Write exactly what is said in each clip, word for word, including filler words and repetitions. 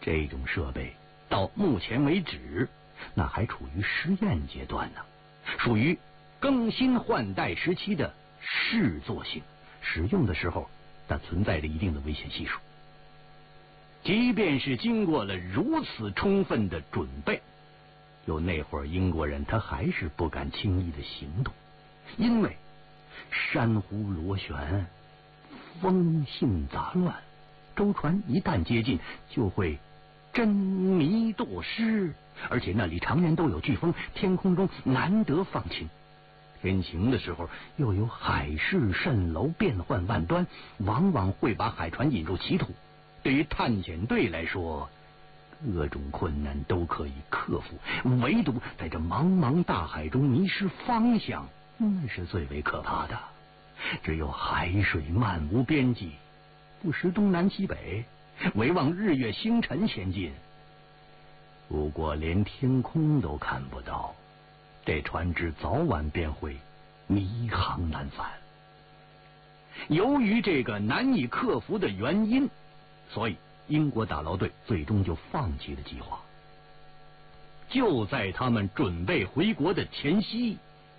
这种设备到目前为止，那还处于实验阶段呢，属于更新换代时期的试作性，使用的时候它存在着一定的危险系数。即便是经过了如此充分的准备，有那会儿英国人他还是不敢轻易的行动，因为珊瑚螺旋，风性杂乱，舟船一旦接近就会珍迷堕失，而且那里常年都有飓风，天空中难得放晴，天晴的时候又有海市蜃楼，变幻万端，往往会把海船引入歧途。对于探险队来说，各种困难都可以克服，唯独在这茫茫大海中迷失方向，那是最为可怕的。只有海水漫无边际，不识东南西北，唯望日月星辰前进。如果连天空都看不到，这船只早晚便会迷航难返。由于这个难以克服的原因，所以英国打捞队最终就放弃了计划。就在他们准备回国的前夕，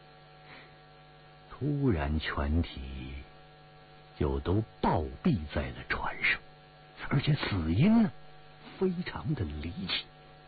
突然全体就都暴毙在了船上，而且死因呢非常的离奇。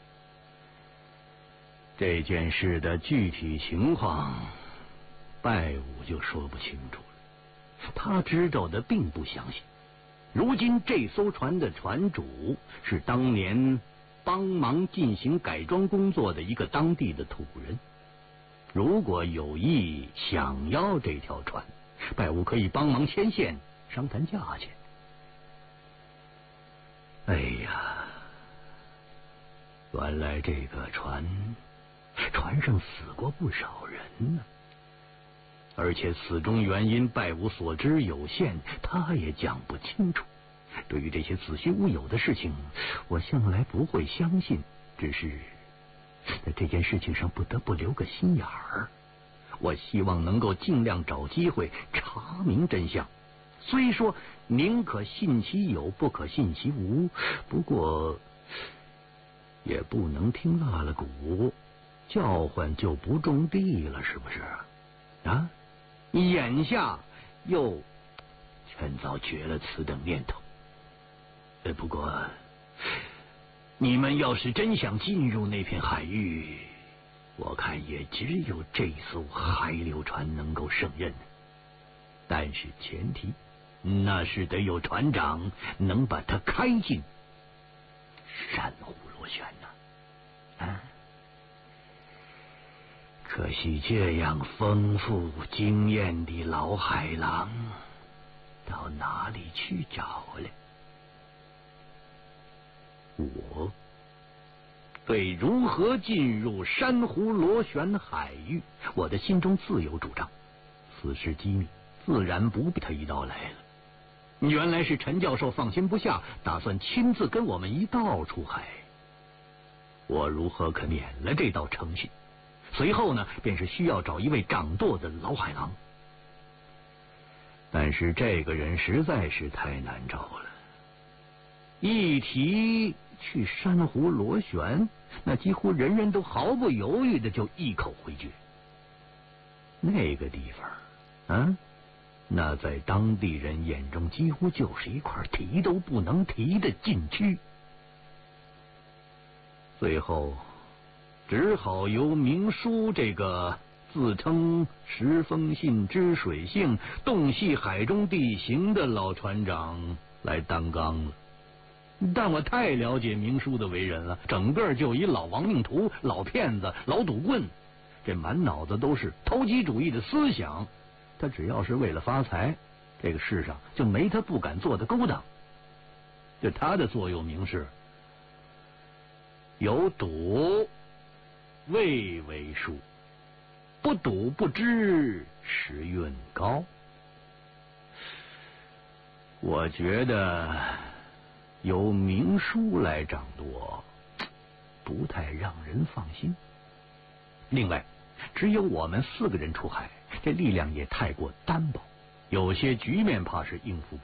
这件事的具体情况拜武就说不清楚了，他知道的并不详细。如今这艘船的船主是当年帮忙进行改装工作的一个当地的土人，如果有意想要这条船，拜武可以帮忙牵线商谈价钱。哎呀，原来这个船船上死过不少人呢，而且死中原因拜武所知有限，他也讲不清楚。对于这些子虚乌有的事情，我向来不会相信，只是在这件事情上不得不留个心眼儿。我希望能够尽量找机会查明真相，虽说宁可信其有，不可信其无，不过也不能听拉了鼓叫唤就不种地了，是不是啊？眼下又劝早绝了此等念头。呃，不过你们要是真想进入那片海域，我看也只有这艘海流船能够胜任，但是前提那是得有船长能把它开进珊瑚螺旋呐、啊。啊，可惜这样丰富经验的老海狼到哪里去找了？我对如何进入珊瑚螺旋海域，我的心中自有主张，此事机密，自然不必他一道来了。原来是陈教授放心不下，打算亲自跟我们一道出海。我如何可免了这道程序？随后呢，便是需要找一位掌舵的老海狼，但是这个人实在是太难找了。一提去珊瑚螺旋，那几乎人人都毫不犹豫的就一口回绝。那个地方啊，那在当地人眼中几乎就是一块提都不能提的禁区。最后只好由明叔这个自称十风信知水性，洞悉海中地形的老船长来担纲了。但我太了解明叔的为人了，整个就一老亡命徒、老骗子、老赌棍，这满脑子都是投机主义的思想。他只要是为了发财，这个世上就没他不敢做的勾当。就他的座右铭是：有赌未为数，不赌不知时运高。我觉得由明叔来掌舵不太让人放心。另外，只有我们四个人出海，这力量也太过单薄，有些局面怕是应付